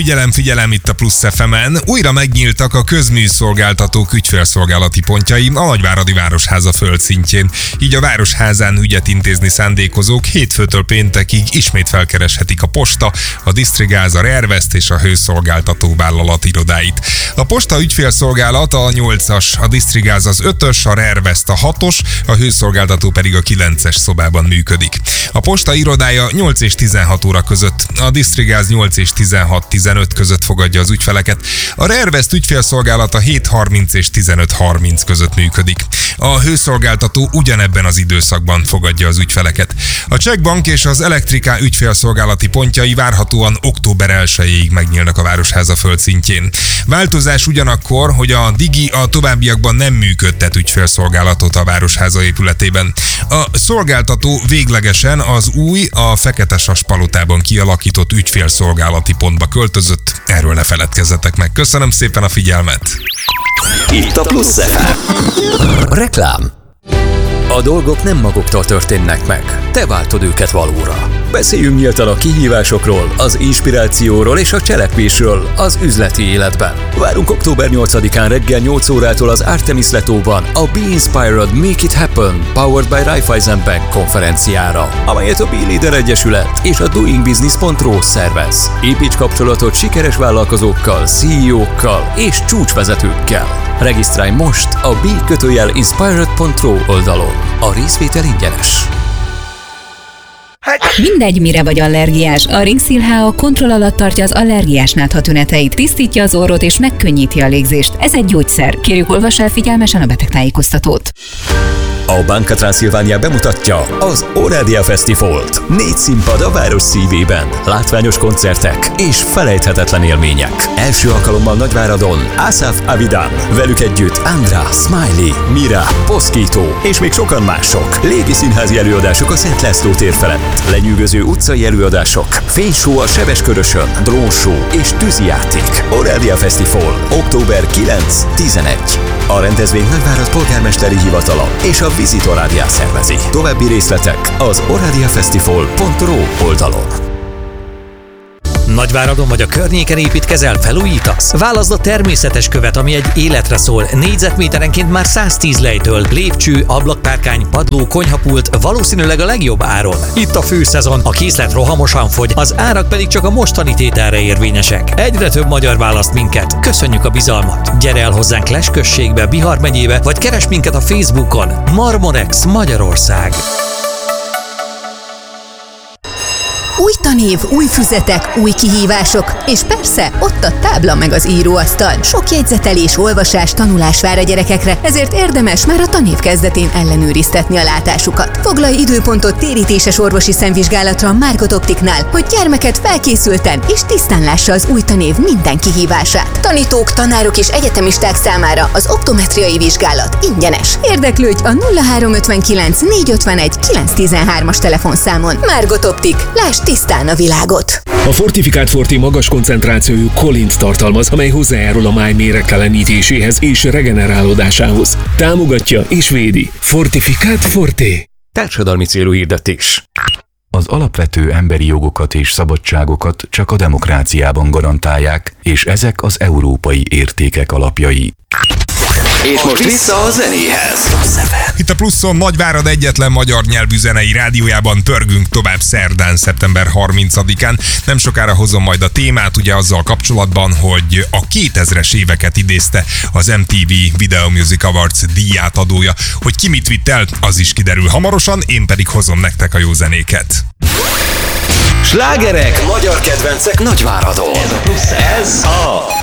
Figyelem itt a Plusz FM-en. Újra megnyíltak a közműszolgáltatók ügyfélszolgálati pontjai a Nagyváradi Városháza földszintjén. Így a Városházán ügyet intézni szándékozók hétfőtől péntekig ismét felkereshetik a Posta, a Disztrigáz, a Rervest és a hőszolgáltató vállalat irodáit. A Posta ügyfélszolgálat a 8-as, a Disztrigáz az 5-ös, a Rervest a 6-os, a hőszolgáltató pedig a 9-es szobában működik. A Posta irodája 8 és 16 óra között, a Disztrigáz 8 és 16-15 között fogadja az ügyfeleket, a Rervest ügyfélszolgálata 7:30 és 15:30 között működik. A hőszolgáltató ugyanebben az időszakban fogadja az ügyfeleket. A Czech Bank és az Elektrika ügyfélszolgálati pontjai várhatóan október 1-ig megnyílnak a Városháza földszintjén. Változás ugyanakkor, hogy a Digi a továbbiakban nem működtet ügyfélszolgálatot a Városháza épületében. A szolgáltató véglegesen az új, a Feketesas-palotában kialakított ügyfélszolgálati pontba költözött. Erről ne feledkezzetek meg. Köszönöm szépen a figyelmet! Itt a Plusz FM. Reklám. A dolgok nem maguktól történnek meg. Te váltod őket valóra. Beszéljünk nyíltan a kihívásokról, az inspirációról és a cselekvésről az üzleti életben. Várunk október 8-án reggel 8 órától az Artemis Letóban a Be Inspired, Make It Happen, Powered by Raiffeisen Bank konferenciára, amelyet a B-Leader Egyesület és a doingbusiness.ro szervez. Építs kapcsolatot sikeres vállalkozókkal, CEO-kkal és csúcsvezetőkkel. Regisztrálj most a b-inspired.ro oldalon. A részvétel ingyenes. Mindegy, mire vagy allergiás, a Ringszil HA kontroll alatt tartja az allergiás nátha tüneteit, tisztítja az orrot és megkönnyíti a légzést. Ez egy gyógyszer. Kérjük, olvass el figyelmesen a betegtájékoztatót. A Banca Transilvania bemutatja az Oradia Fesztivált. 4 színpad a város szívében, látványos koncertek és felejthetetlen élmények. Első alkalommal Nagyváradon Asaf Avidan, velük együtt Andra, Smiley, Mira, Poszkító és még sokan mások. Légi színházi előadások a Szent László tér felett, lenyűgöző utcai előadások, fényshow a Sebeskörösön, drónshow és tűzijáték. Oradia Fesztivál, október 9-11. A rendezvény Nagyvárad polgármesteri hivatala és a Visit Oradia szervezi. További részletek az oradiafestival.ro oldalon. Nagyváradon vagy a környéken építkezel, felújítasz? Válaszd a természetes követ, ami egy életre szól. Négyzetméterenként már 110 lejtől. Lépcső, ablakpárkány, padló, konyhapult, valószínűleg a legjobb áron. Itt a főszezon, a készlet rohamosan fogy, az árak pedig csak a mostani tételre érvényesek. Egyre több magyar választ minket. Köszönjük a bizalmat. Gyere el hozzánk Less községbe, Bihar megyébe, vagy keresd minket a Facebookon. Marmorex Magyarország. Új tanév, új füzetek, új kihívások, és persze ott a tábla meg az íróasztal. Sok jegyzetelés, olvasás, tanulás vár a gyerekekre, ezért érdemes már a tanév kezdetén ellenőriztetni a látásukat. Foglalj időpontot térítéses orvosi szemvizsgálatra a Margot Optiknál, hogy gyermeked felkészülten és tisztán lássa az új tanév minden kihívását. Tanítók, tanárok és egyetemisták számára az optometriai vizsgálat ingyenes. Érdeklődj a 0359 451 913-as telefonszámon. Margot Optik, lásd tisztán a világot! A Fortifikált Forte magas koncentrációjú kolint tartalmaz, amely hozzájárul a máj méregtelenítéséhez és regenerálódásához. Támogatja és védi. Fortifikált Forte. Társadalmi célú hirdetés. Az alapvető emberi jogokat és szabadságokat csak a demokráciában garantálják, és ezek az európai értékek alapjai. És most vissza a zenéhez. Itt a Pluszon Nagyvárad egyetlen magyar nyelvű zenei rádiójában pörgünk tovább szerdán, szeptember 30-án. Nem sokára hozom majd a témát, ugye azzal kapcsolatban, hogy a 2000-es éveket idézte az MTV Video Music Awards díjátadója. Hogy ki mit vitt el, az is kiderül hamarosan, én pedig hozom nektek a jó zenéket. Slágerek, magyar kedvencek Nagyváradon. Ez a